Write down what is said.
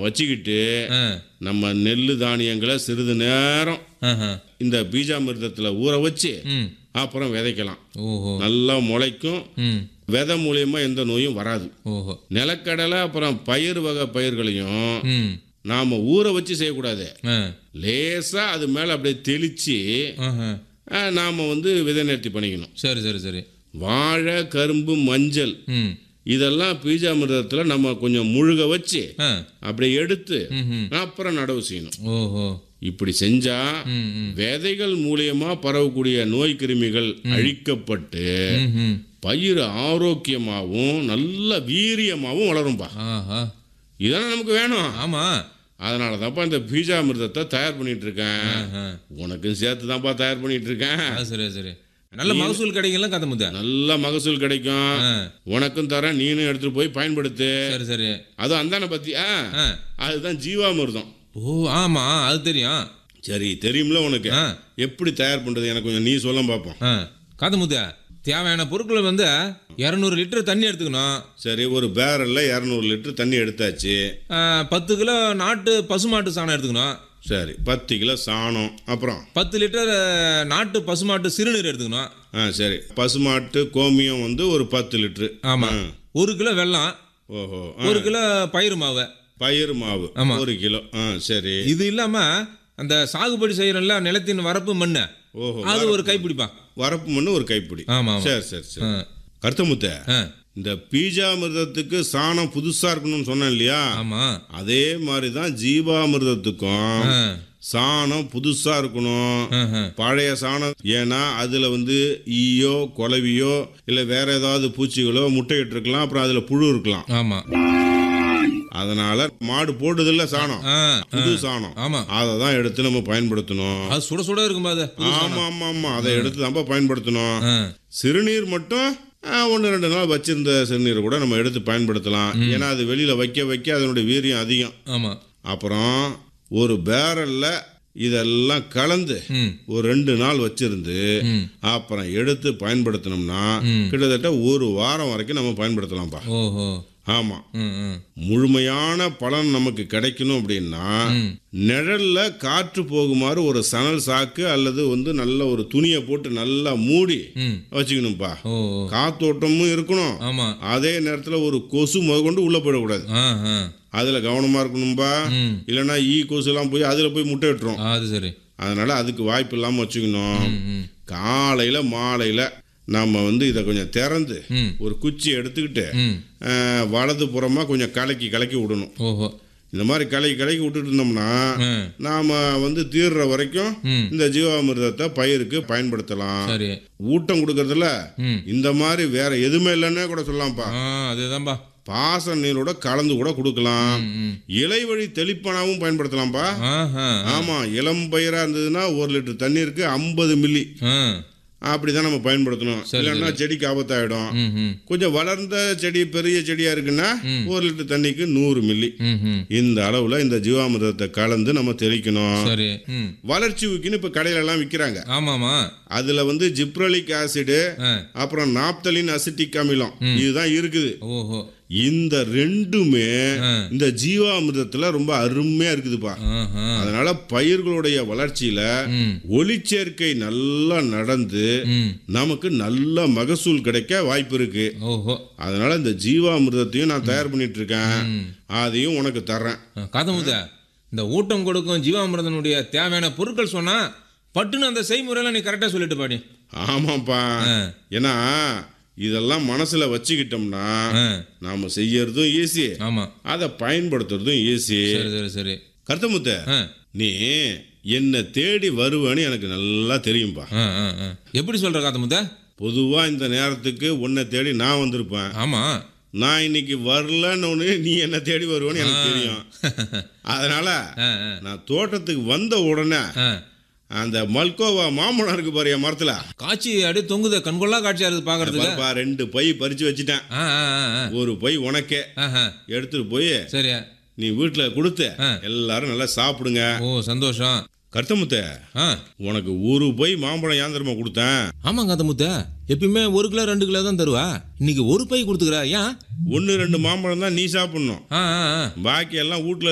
வச்சுக்கிட்டு ஆ. நம்ம நெல்லு தானியங்களை சிறிது நேரம் ஆஹா. இந்த பீஜாமிர்தத்தில் ஊற வச்சு ம். அப்புறம் விதைக்கலாம். ஓஹோ. நல்லா முளைக்கும். ம். விதை மூலியமா எந்த நோயும் வராது. ஓஹோ. நிலக்கடலை அப்புறம் பயிர் வகை பயிர்களையும் ம். நாம் ஊற வச்சு செய்யக்கூடாது. ஆ. லேசாக அது மேலே அப்படியே தெளித்து ஆஹா. நாம் விதை நேர்த்தி பண்ணிக்கணும். சரி சரி சரி. வாழை, கரும்பு, மஞ்சள் ம். இதெல்லாம் பீஜாமிர்தத்தில் நம்ம கொஞ்சம் முழுக வச்சு ஆ. அப்படியே எடுத்து ம்ஹும். அப்புறம் நடவு செய்யணும். ஓஹோ. இப்படி செஞ்சா ம். ம். விதைகள் மூலியமா பரவக்கூடிய நோய் கிருமிகள் அழிக்கப்பட்டு ம்ஹும். பயிர் ஆரோக்கியமாகவும் நல்ல வீரியமாகவும் வளரும்பா. ஆஹா. இதெல்லாம் நமக்கு வேணும். ஆமா. அதனால தான்ப்பா இந்த பீஜாமிர்தத்தை தயார் பண்ணிட்டு இருக்கேன். ஆஹா. உனக்கும் சேர்த்து தான்ப்பா தயார் பண்ணிட்டு இருக்கேன். அது சரி சரி. நல்ல மகசூல் கிடைக்கலாம் காத்தமுத்தா. நல்ல மகசூல் கிடைக்கும். ஆ. உனக்கும் தரேன், நீனும் எடுத்துட்டு போய் பயன்படுத்து. சரி சரி. அதுவும் அந்தான பத்தியா, ஆ. அதுதான் ஜீவாமிர்தம். ஓ ஆமா அது தெரியும். சரி, தெரியும்ல உனக்கு. ஆ. எப்படி தயார் பண்றது எனக்கு கொஞ்சம் நீ சொல்ல பார்ப்போம். ஆ. காத்தமுத்தா, தேவையான பொருட்கள் 200 லிட்டர் தண்ணி எடுத்துக்கணும். சரி, ஒரு பேரல்ல 200 லிட்டர் தண்ணி எடுத்தாச்சு. 10 கிலோ நாட்டு பசுமாட்டு சாணம் எடுத்துக்கணும். சரி, 10 கிலோ சாணம். அப்புறம் 10 லிட்டர் நாட்டு பசுமாட்டு சிறுநீர் எடுத்துக்கணும். சரி, பசுமாட்டு கோமியம் ஒரு 10 லிட்டரு. ஆமா. 1 கிலோ வெல்லம். ஓஹோ. 1 கிலோ பயிர் மாவு. பயிர் மாவு ஆமா. 1 கிலோ. சரி. இது இல்லாம அந்த சாகுபடி செய்யறோம்ல நிலத்தின் வரப்பு மண்ணு, ஓஹோ. அது ஒரு கைப்பிடிப்பா. வரப்பு மண்ணு ஒரு கைப்பிடி. ஆமா ஆமா. சரி சரி சரி. கருத்தமுத்த, ஆ. இந்த பீஜாமிர்தத்துக்கு சாணம் புதுசா இருக்கணும்னு சொன்னேன் இல்லையா? ஆமா. அதே மாதிரி தான் ஜீவாமிர்தத்துக்கும் ஆ. சாணம் புதுசா இருக்கணும். ஆஹா. பழைய சாணம், ஏன்னா அதுல ஈயோ குளவியோ இல்ல வேற ஏதாவது பூச்சிகளோ முட்டையிட்டு இருக்கலாம். அப்புறம் அதுல புழு இருக்கலாம். ஆமா. அதனால மாடு போடுதில்ல சாணம், ஆ. புது சாணம், ஆமா. அதை தான் எடுத்து நம்ம பயன்படுத்தணும். அது சுட சுட இருக்கும்பா அது. ஆமா ஆமா ஆமா, அதை எடுத்து தான் பயன்படுத்தணும். ஆ. சிறுநீர் மட்டும் 1-2 நாள் வச்சிருந்த சிறுநீர் கூட நம்ம எடுத்து பயன்படுத்தலாம். ஏன்னா அது வெளியில வைக்க வைக்க அதனுடைய வீரியம் அதிகம். ஆமா. அப்புறம் ஒரு பேரல்ல இதெல்லாம் கலந்து ம். ஒரு 2 நாள் வச்சிருந்து ம். அப்புறம் எடுத்து பயன்படுத்தினோம்னா கிட்டத்தட்ட ஒரு வாரம் வரைக்கும் நம்ம பயன்படுத்தலாம்ப்பா. ஓஹோ. ஆமா. ம். ம். முழுமையான பலன் நமக்கு கிடைக்கணும் அப்படின்னா நிழல்ல காற்று போகுமாறு ஒரு சணல் சாக்கு அல்லது நல்ல ஒரு துணியை போட்டு நல்லா மூடி ம். வச்சுக்கணும்ப்பா. ஓ. காத்தோட்டமும் இருக்கணும். ஆமா. அதே நேரத்துல ஒரு கொசு முதற்கொண்டு உள்ள போயிடக்கூடாது. ஆஹா. அதுல கவனமா இருக்கணும்பா. ம். இல்லைன்னா கொசு எல்லாம் போய் அதுல போய் முட்டை விட்டுரும். அது சரி. அதனால அதுக்கு வாய்ப்பு இல்லாம வச்சுக்கணும். ம். ம். காலையில மாலையில நம்ம இதை கொஞ்சம் திறந்து ம். ஒரு குச்சி எடுத்துக்கிட்டு ம். வலது புறமா கொஞ்சம் கலக்கி கலக்கி விடணும். ஓஹோ. இந்த மாதிரி கலக்கி கலக்கி விட்டுட்டு இருந்தோம்னா ம். நாம தீர்ற வரைக்கும் ம். இந்த ஜீவாமிர்தத்தை பயிருக்கு பயன்படுத்தலாம். சரி. ஊட்டம் கொடுக்கறதுல ம். இந்த மாதிரி வேற எதுவுமே இல்லைன்னே கூட சொல்லலாம்ப்பா. அதுதான்பா. பாச நீரோட கலந்து கூட கொடுக்கலாம். ம். ம். இலை வழி தெளிப்பானாவும் பயன்படுத்தலாம்ப்பா. ஆஹா. ஆமா, இளம் பயிரா இருந்ததுன்னா 1 லிட்டர் தண்ணீருக்கு 50 மில்லி ஆ. அப்படிதான் நம்ம பயன்படுத்தணும். இல்லைன்னா செடிக்கு ஆபத்தாயிடும். ம். ம். கொஞ்சம் வளர்ந்த செடி, பெரிய செடியா இருக்குன்னா 1 லிட்டர் தண்ணிக்கு 100 மில்லி. ம். ம். இந்த அளவுல இந்த ஜீவாமிர்தத்தை கலந்து நம்ம தெளிக்கணும். சரி. ம். வளர்ச்சி ஊக்கின்னு இப்ப கடையில எல்லாம் விற்கிறாங்க. ஆமாமா. அதுல ஜிப்ரலிக் ஆசிடு, ஆ. அப்புறம் நாப்தலின் அசிட்டிக் அமிலம் இதுதான் இருக்குது. ஓஹோ. இந்த ரெண்டுமே ஆ. இந்த ஜீவாமிர்தத்துல ரொம்ப அருமையா இருக்குதுப்பா. ஆஹா. அதனால பயிர்களுடைய வளர்ச்சியில ம். ஒளிச்சேர்க்கை நல்லா நடந்து ம். நமக்கு நல்ல மகசூல் கிடைக்க வாய்ப்பு இருக்கு. ஓஹோ. அதனால இந்த ஜீவாமிர்தத்தையும் நான் தயார் பண்ணிட்டு இருக்கேன். அதையும் உனக்கு தர்றேன். காத்தமுத்த, இந்த ஊட்டம் கொடுக்கும் ஜீவாமிர்தனுடைய தேவையான பொருட்கள் சொன்னா பட்டுன்னு அந்த செய்முறையெல்லாம் நீ கரெக்டா சொல்லிட்டு பாடி. ஆமாப்பா. ஏன்னா இதெல்லாம் மனசுல வச்சுக்கிட்டோம்னா நாம செய்யறதும் ஈஸி, ஆமா, அதை பயன்படுத்துறதும் ஈஸி. சரி சரி சரி. கருத்தமுத்த, நீ என்ன தேடி வருவேன்னு எனக்கு நல்லா தெரியும்பா. எப்படி சொல்ற காத்தமுத்த? பொதுவா இந்த நேரத்துக்கு உன்னை தேடி நான் வந்திருப்பேன். ஆமா. நான் இன்னைக்கு வரலன்னு நீ என்ன தேடி வருவேன்னு எனக்கு தெரியும். அதனால நான் தோட்டத்துக்கு வந்த உடனே அந்த மல்கோவா மாம்பழம் இருக்கு பாரு என் மரத்துல, காட்சி அப்படியே தொங்குத, கண்கொள்ளா காட்சியா இருக்கு பாக்குறதுக்கு. 2 பை பறிச்சு வச்சுட்டேன். ஒரு பை உனக்கே எடுத்துட்டு போய் சரி நீ வீட்டுல கொடுத்து எல்லாரும் நல்லா சாப்பிடுங்க. ஓ சந்தோஷம். கருத்தமுத்த, உனக்கு 1 பை மாம்பழம் யாந்திரமா கொடுத்தேன். ஆமா காத்தமுத்த, எப்பயுமே 1 கிலோ 2 கிலோ தான் தருவா. இன்னைக்கு 1 பை கொடுத்துக்கிறா. ஏன்? 1-2 மாம்பழம் தான் நீ சாப்பிடணும். பாக்கி எல்லாம் வீட்டுல